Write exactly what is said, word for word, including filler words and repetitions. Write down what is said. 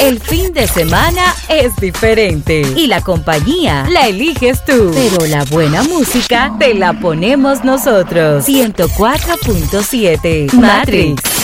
El fin de semana es diferente y la compañía la eliges tú. Pero la buena música te la ponemos nosotros. ciento cuatro punto siete Matrix.